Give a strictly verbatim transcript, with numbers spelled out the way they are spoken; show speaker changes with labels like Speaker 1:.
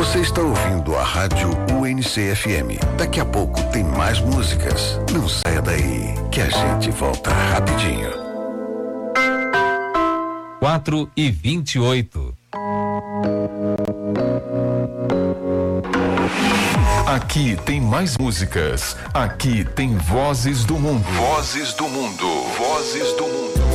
Speaker 1: Você está ouvindo a Rádio U N C F M. Daqui a pouco tem mais músicas. Não saia daí, que a gente volta rapidinho.
Speaker 2: quatro e vinte e oito.
Speaker 3: Aqui tem mais músicas. Aqui tem Vozes do Mundo.
Speaker 1: Vozes do Mundo. Vozes do Mundo.